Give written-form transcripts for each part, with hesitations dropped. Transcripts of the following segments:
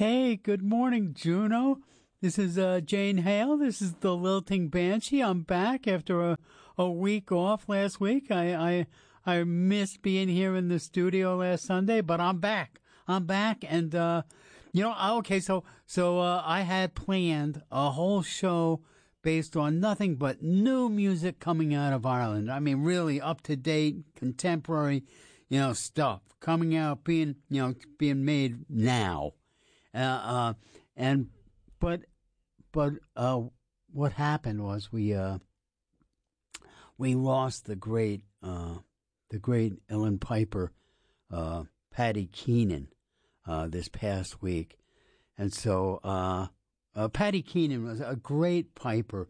Hey, good morning, Juno. This is Jane Hale. This is the Lilting Banshee. I'm back after a week off last week. I missed being here in the studio last Sunday, but I'm back. And okay. So I had planned a whole show based on nothing but new music coming out of Ireland. I mean, really up to date, contemporary, stuff coming out, being made now. But what happened was we lost the great Uilleann Piper, Paddy Keenan, this past week. And so, Paddy Keenan was a great piper.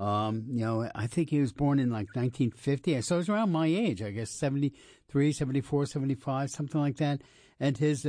I think he was born in like 1950. So it was around my age, I guess, 73, 74, 75, something like that. And his,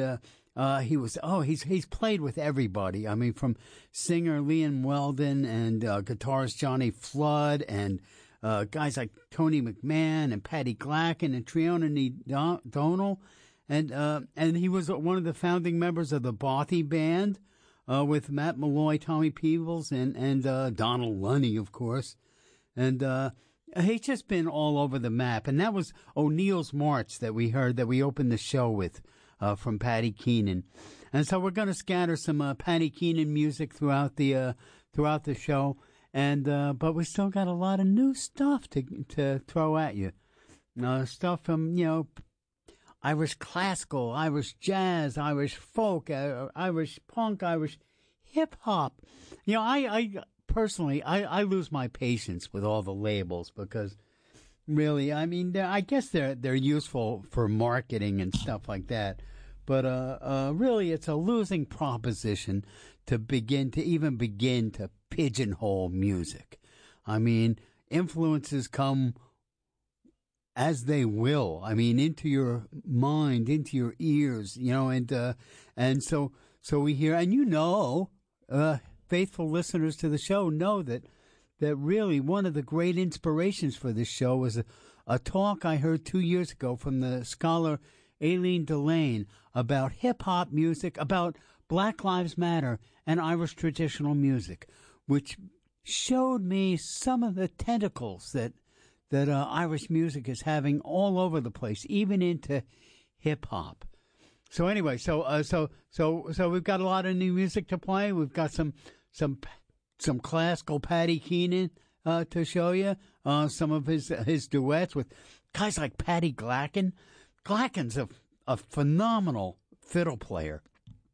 he's played with everybody. I mean, from singer Liam Weldon and, guitarist Johnny Flood and, guys like Tony McMahon and Paddy Glacken and Triona Donald. And he was one of the founding members of the Bothy Band, with Matt Malloy, Tommy Peebles, and Donald Lunny, of course. And he's just been all over the map. And that was O'Neill's March that we heard, that we opened the show with, from Paddy Keenan. And so we're going to scatter some Paddy Keenan music throughout the show. And but we still got a lot of new stuff to throw at you. Stuff from, Irish classical, Irish jazz, Irish folk, Irish punk, Irish hip hop. I personally lose my patience with all the labels because really, I mean, I guess they're useful for marketing and stuff like that. But, really it's a losing proposition to even begin to pigeonhole music. I mean, influences come as they will. I mean, into your mind, into your ears, and so we hear, and faithful listeners to the show know that really one of the great inspirations for this show was a talk I heard 2 years ago from the scholar Aileen Delane about hip-hop music, about Black Lives Matter and Irish traditional music, which showed me some of the tentacles that Irish music is having all over the place, even into hip hop. So anyway, so we've got a lot of new music to play. We've got some classical Paddy Keenan to show you. Some of his duets with guys like Paddy Glacken. Glacken's a phenomenal fiddle player,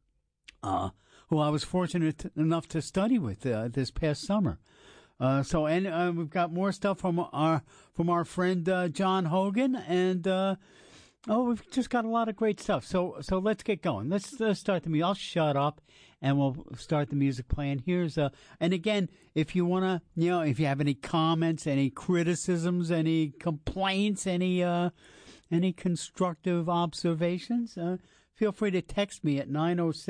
who I was fortunate enough to study with this past summer. We've got more stuff from our friend John Hogan, and we've just got a lot of great stuff. So let's get going. Let's start the music. I'll shut up, and we'll start the music playing. And again, if you wanna, if you have any comments, any criticisms, any complaints, any constructive observations, feel free to text me at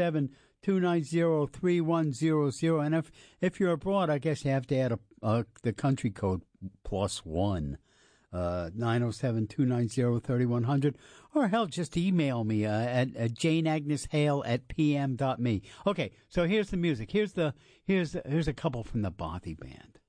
907-290-3100. And if you're abroad, I guess you have to add the country code +1, 907-290-3100. Or hell, just email me at janeagneshale@pm.me. Okay, so here's the music. Here's a couple from the Bothy Band.